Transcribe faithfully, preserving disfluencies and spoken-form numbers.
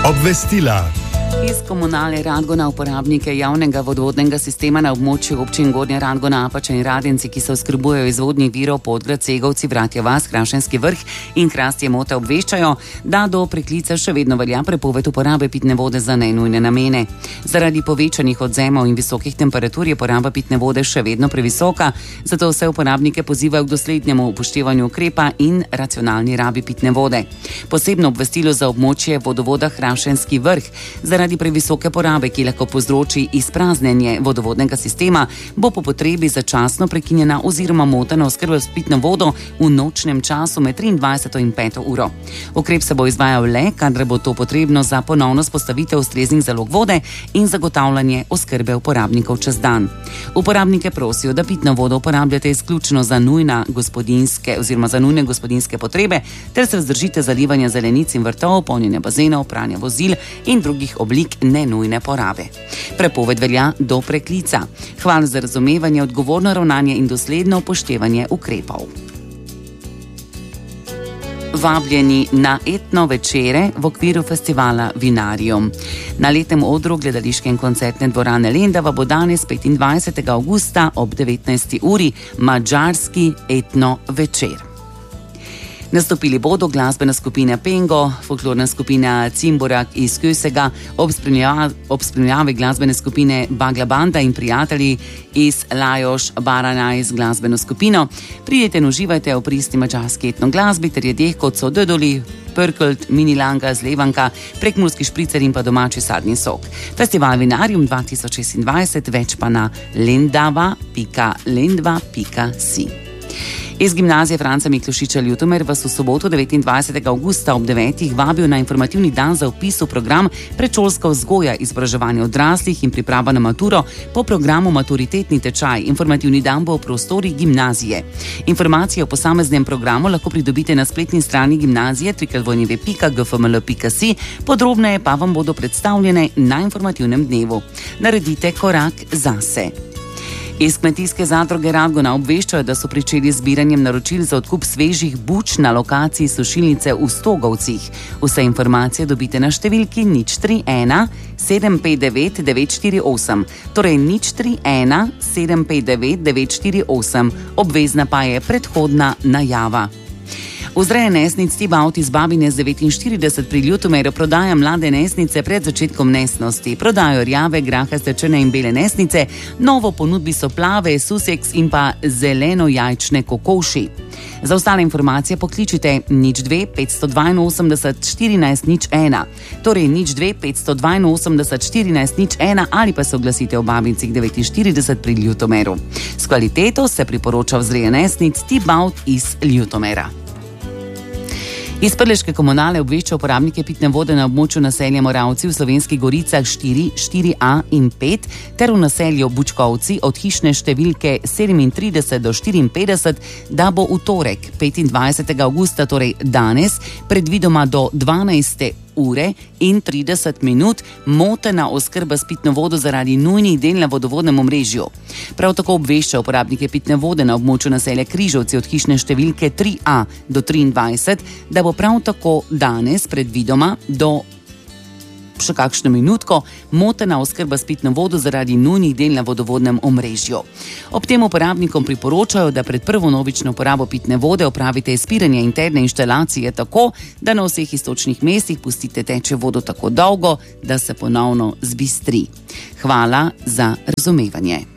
Obvestila. Iz Komunale Radgona uporabnike javnega vodovodnega sistema na območju občin Gornja Radgona, Apača in Radenci, ki se oskrbujejo iz vodnih virov Podgrad, Segovci, Vratje vas, Krašenski vrh in Hrastje Mote, obveščajo, da do preklica še vedno velja prepoved uporabe pitne vode za nenujne namene. Zaradi povečanih odzemov in visokih temperatur je poraba pitne vode še vedno previsoka, zato vse uporabnike pozivajo k doslednjemu upoštevanju ukrepa in racionalni rabi pitne vode. Posebno obvestilo za območje vodovoda Krašenski vrh. Zaradi previsoke porabe, ki lahko povzroči izpraznjenje vodovodnega sistema, bo po potrebi začasno prekinjena oziroma motena oskrba s pitno vodo v nočnem času med triindvajseto in peto uro. Ukrep se bo izvajal le, kadar bo to potrebno za ponovno vzpostavitev ustreznih zalog vode in zagotavljanje oskrbe uporabnikov čez dan. Uporabnike prosijo, da pitno vodo uporabljate izključno za nujna gospodinjske oziroma za nujne gospodinjske potrebe, ter se vzdržite zalivanja zelenic in vrtov, polnjenja bazenov, pranja vozil in drugih oblik nenujne porabe. Prepoved velja do preklica. Hvala za razumevanje, odgovorno ravnanje in dosledno upoštevanje ukrepov. Vabljeni na etno večere v okviru festivala Vinarium. Na letnem odru gledališke in koncertne dvorane Lendava bo danes petindvajsetega avgusta ob devetnajsti uri madžarski etno večer. Nastopili bodo glasbena skupina Pengo, folklorna skupina Cimborak iz Kösega, ob spremljavi glasbene skupine Bagla Banda in prijatelji iz Lajos Barana iz glasbeno skupino. Pridite in uživajte v pristni madžarski etno glasbi ter jedeh, kot so dödoli, prklt, mini langa, zlevanka, prekmurski špricer in pa domači sadni sok. Festival Vinarium dva tisoč šestindvajset, več pa na lendava pika lendva pika si. Iz gimnazije Franca Miklošiča Ljutomer vas v soboto devetindvajsetega avgusta ob devetih vabijo na informativni dan za vpis v program predšolska vzgoja, izobraževanje odraslih in priprava na maturo po programu maturitetni tečaj. Informativni dan bo v prostorih gimnazije. Informacije o posameznem programu lahko pridobite na spletni strani gimnazije w w w pika g f m l pika si, podrobneje pa vam bodo predstavljene na informativnem dnevu. Naredite korak zase. Iz Kmetijske zadruge Radgona obveščajo, da so pričeli z zbiranjem naročil za odkup svežih buč na lokaciji sušilnice v Stogovcih. Vse informacije dobite na številki nič tri ena sedem pet devet devet štiri osem, torej nič tri ena sedem pet devet devet štiri osem. Obvezna pa je predhodna najava. Vzreje nesnic Tibaut iz Babine z devetinštirideset pri Ljutomeru prodaja mlade nesnice pred začetkom nesnosti. Prodajo rjave, grahaste, črne in bele nesnice, novo ponudbi so plave, suseks in pa zeleno jajčne kokoši. Za ostale informacije pokličite nič dve petsto dvainosemdeset štirinajst nič ena, torej nič dve petsto dvainosemdeset štirinajst nič ena ali pa se oglasite v Babincih devetinštirideset pri Ljutomeru. S kvaliteto se priporoča vzreje nesnic Tibaut iz Ljutomera. Iz Prleške komunale obvešča uporabnike pitne vode na območju naselja Moravci v Slovenskih goricah štiri, štiri a in pet ter v naselju Bučkovci od hišne številke sedemintrideset do štiriinpetdeset, da bo v torek petindvajsetega avgusta, torej danes, predvidoma do dvanajste ure in trideset minut motena oskrba s pitno vodo zaradi nujnih del na vodovodnem omrežju. Prav tako obvešča uporabnike pitne vode na območju naselja Križovci od hišne številke tri a do triindvajset, da bo prav tako danes predvidoma do še kakšno minutko motena oskrba s pitno vodo zaradi nujnih del na vodovodnem omrežju. Ob tem uporabnikom priporočajo, da pred prvo novično uporabo pitne vode opravite izpiranje interne inštalacije tako, da na vseh iztočnih mestih pustite teče vodo tako dolgo, da se ponovno zbistri. Hvala za razumevanje.